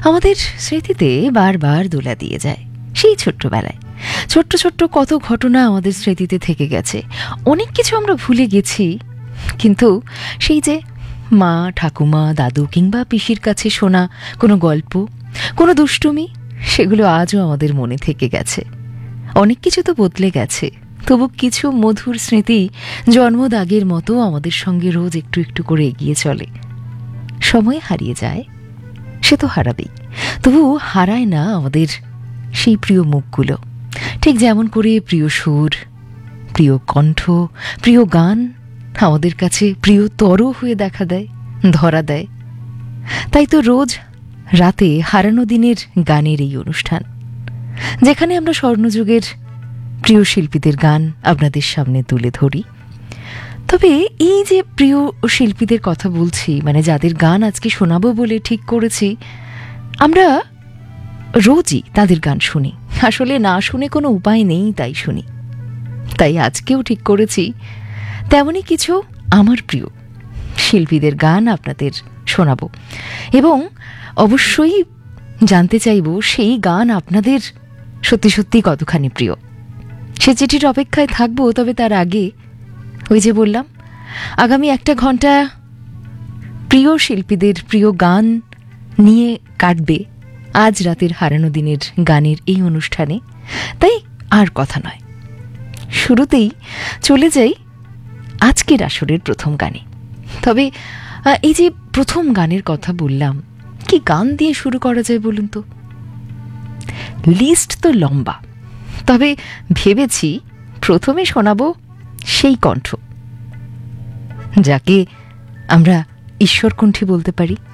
আমাদের স্মৃতিতে বারবার দোলা দিয়ে যায়। সেই ছোট্টবেলায় ছোট্ট ছোট্ট কত ঘটনা আমাদের স্মৃতিতে থেকে গেছে। অনেক কিছু আমরা ভুলে গেছি, কিন্তু সেই যে মা, ঠাকুমা, দাদু কিংবা পিসির কাছে শোনা কোনো গল্প, কোনো দুষ্টুমি, সেগুলো আজও আমাদের মনে থেকে গেছে। অনেক কিছু তো বদলে গেছে, তবু কিছু মধুর স্মৃতি জন্মদাগের মতো আমাদের সঙ্গে রোজ একটু একটু করে এগিয়ে চলে। সময় হারিয়ে যায়, সে তো হারাবেই, তবু হারায় না আমাদের সেই প্রিয় মুখগুলো। ঠিক যেমন করে প্রিয় সুর, প্রিয় কণ্ঠ, প্রিয় গান আমাদের কাছে প্রিয়তর হয়ে দেখা দেয়, ধরা দেয়। তাই তো রোজ রাতে হারানো দিনের গানের এই অনুষ্ঠান, যেখানে আমরা স্বর্ণযুগের প্রিয় শিল্পীদের গান আপনাদের সামনে তুলে ধরি। তবে এই যে প্রিয় শিল্পীদের কথা বলছি, মানে যাদের গান আজকে শোনাবো বলে ঠিক করেছি, আমরা রোজই তাদের গান শুনি। আসলে না শুনে কোনো উপায় নেই, তাই শুনি। তাই আজকেও ঠিক করেছি তেমনই কিছু আমার প্রিয় শিল্পীদের গান আপনাদের শোনাবো, এবং অবশ্যই জানতে চাইব সেই গান আপনাদের সত্যি সত্যি কতখানি প্রিয়। সে চিঠির অপেক্ষায় থাকবো। তবে তার আগে ওই যে বললাম, আগামী 1 ঘন্টা প্রিয় শিল্পীদের প্রিয় গান নিয়ে কাটবে আজ রাতের হারানো দিনের গানের এই অনুষ্ঠানে। তাই আর কথা নয়, শুরুতেই চলে যাই আজকের আসরের প্রথম গানে। তবে এই যে প্রথম গানের কথা বললাম, কি গান দিয়ে শুরু করা যায় বলুন তো? লিস্ট তো লম্বা, তবে ভেবেছি প্রথমে শোনাবো সেই কণ্ঠ যাকে আমরা ঈশ্বরকণ্ঠী বলতে পারি।